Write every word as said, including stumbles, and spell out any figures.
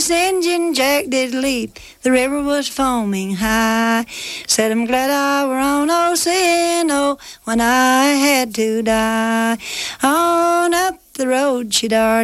fast engine Jack did leap, the river was foaming high. Said I'm glad I were on Oceano when I had to die. On up the road she darted.